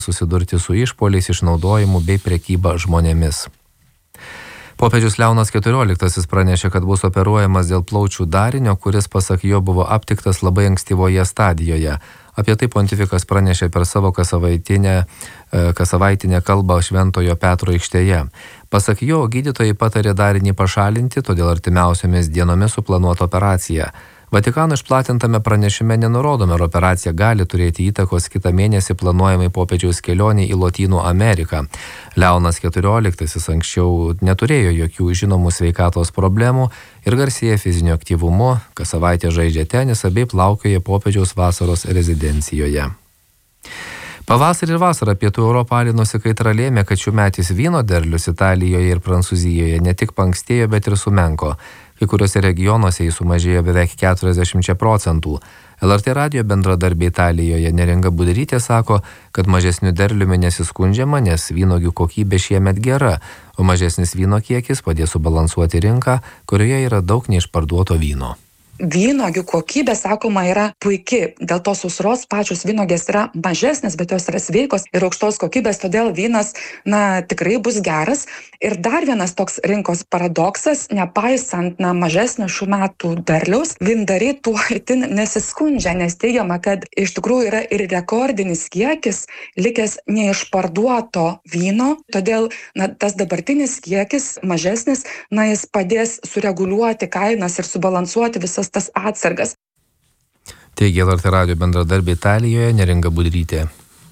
susidurti su išpuoliais, išnaudojimu bei prekyba žmonėmis. Popiežius Leonas XIV pranešė, kad bus operuojamas dėl plaučių darinio, kuris pasak jo buvo aptiktas labai ankstyvoje stadijoje. Apie tai pontifikas pranešė per savo kasavaitinę kalbą Šventojo Petro aikštėje. Pasak jo, gydytojai patarė darinį pašalinti, todėl artimiausiomis dienomis suplanuota operacija. Vatikano išplatintame pranešime nenurodoma, ar operacija gali turėti įtakos kitą mėnesį planuojamai popiežiaus kelionei į Lotynų Ameriką. Leonas XIV anksčiau neturėjo jokių žinomų sveikatos problemų ir garsėja fiziniu aktyvumu, kas savaitę žaidžia tenisą bei plaukioja popiežiaus vasaros rezidencijoje. Pavasarį ir vasarą Pietų Europą alinusi kaitra lėmė, kad šiųmetis vyno derlius Italijoje ir Prancūzijoje ne tik paankstėjo, bet ir sumenko. Kai kuriuose regionuose jis sumažėjo beveik 40%. LRT radijo bendradarbė Italijoje Neringa Budrytė sako, kad mažesniu derliumi nesiskundžiama, nes vynogių kokybė šiemet gera, o mažesnis vyno kiekis padės subalansuoti rinką, kurioje yra daug neišparduoto vyno. Vynogių kokybė, sakoma, yra puiki. Dėl to sausros pačios vynogės yra mažesnės, bet jos yra sveikos ir aukštos kokybės, todėl vynas, tikrai bus geras. Ir dar vienas toks rinkos paradoksas, nepaisant mažesnio šių metų derliaus, vyndariai tuo itin nesiskundžia, nes teigiama, kad iš tikrųjų yra ir rekordinis kiekis likęs neišparduoto vyno, todėl tas dabartinis kiekis mažesnis, jis padės sureguliuoti kainas ir subalansuoti visas tas atsargas. Teigė LRT radijo bendradarbė Italijoje Neringa Budrytė.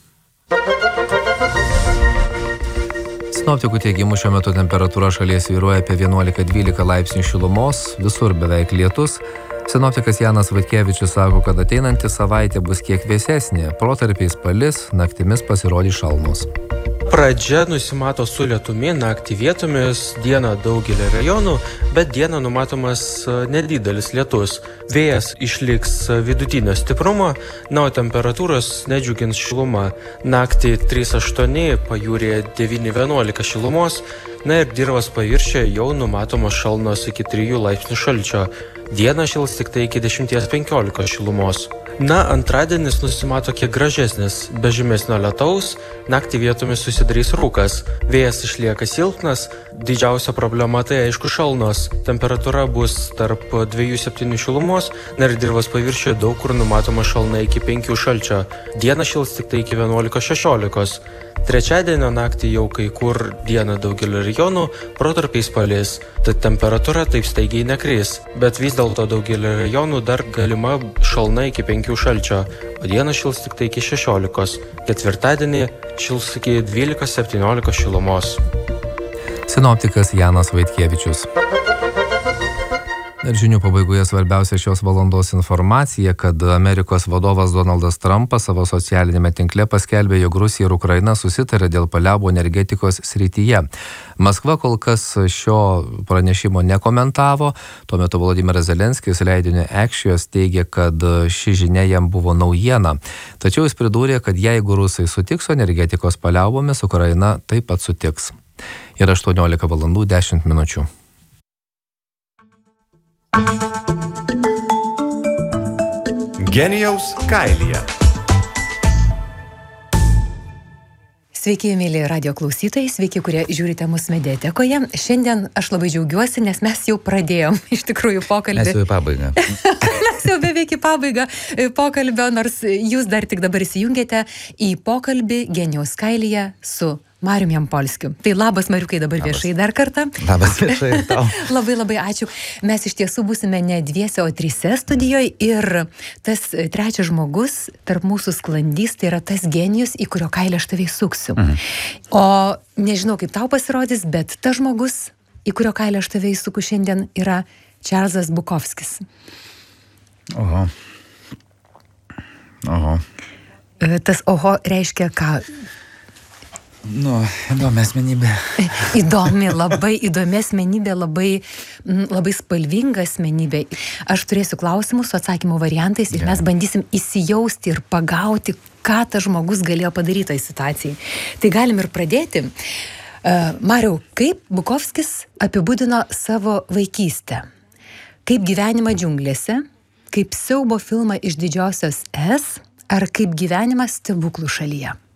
Sinoptikų teigimu šiuo metu temperatūra šalies svyruoja apie 11-12 laipsnių šilumos, visur beveik lietus. Sinoptikas Janas Vaitkevičius sako, kad ateinanti savaitė bus kiek vėsesnė, protarpiais palis, naktimis pasirodys šalnos. Pradžia nusimato su lietumi, naktį vietomis, dieną daugelį rajonų, bet dieną numatomas nedidelis lietus. Vėjas išliks vidutinio stiprumo, o temperatūros nedžiugins šiluma. Naktį 3-8, pajūryje 9-11 šilumos, ir dirvos paviršiuje jau numatomos šalnos iki 3 laipsnių šalčio. Dieną šils tik tai iki 10-15 šilumos. Antradienis nusimato kiek gražesnis, be žymesnio lietaus, naktį vietomis susidarys rūkas, vėjas išlieka silpnas, didžiausia problema tai aišku šalnos, temperatūra bus tarp 2-7 šilumos, ir dirvos paviršiuje daug kur numatoma šalna iki 5 šalčio, dieną šils tik tai iki 11-16. Trečiadienio naktį jau kai kur dieną daugelio regionų protarpiais palis, tad temperatūra taip staigiai nekris, bet vis dėlto daugelio regionų dar galima šalna iki 5 šalčio, o dieną šils tik tai iki 16. Ketvirtadienį šils iki 12-17 šilumos. Sinoptikas Janas Vaitkevičius. Ir žinių pabaigoje svarbiausia šios valandos informacija, kad Amerikos vadovas Donaldas Trumpas savo socialinėme tinkle paskelbė, jog Rusija ir Ukraina susitarė dėl paliaubų energetikos srityje. Maskva kol kas šio pranešimo nekomentavo, tuo metu Volodymyras Zelenskis leidinio Axios teigia, kad ši žinia jam buvo naujiena. Tačiau jis pridūrė, kad jeigu rusai sutiks su energetikos paliaubomis, Ukraina taip pat sutiks. Ir 18:10. Genijaus kailyje. Sveiki, mėly radio klausytojai, sveiki, kurie žiūrite mus mediatekoje. Šiandien aš labai džiaugiuosi, nes mes jau pradėjom iš tikrųjų pokalbį. Mes jau į pabaigą. Mes jau beveik į pabaigą pokalbio, nors jūs dar tik dabar įsijungėte į pokalbį Genijaus kailyje su Mariumi Jampolskiu. Tai labas, Mariukai, dabar viešai dar kartą. Labas viešai tau. Labai ačiū. Mes iš tiesų būsime ne dviese, o trise studijoje ir tas trečias žmogus tarp mūsų sklandys, tai yra tas genijus, į kurio kailį aš tave įsuksiu. O nežinau, kaip tau pasirodys, bet tas žmogus, į kurio kailį aš tave įsuku šiandien, yra Čarlzas Bukovskis. Oho. Tas oho reiškia ką? Įdomi asmenybė. Labai įdomi asmenybė, labai spalvinga asmenybė. Aš turėsiu klausimus su atsakymų variantais ir mes bandysim įsijausti ir pagauti, ką tas žmogus galėjo padaryti tai situacijai. Tai galim ir pradėti. Mariau, kaip Bukovskis apibūdino savo vaikystę? Kaip gyvenimą džiunglėse? Kaip siaubo filmą iš didžiosios S? Ar kaip gyvenimas stebuklų šalyje?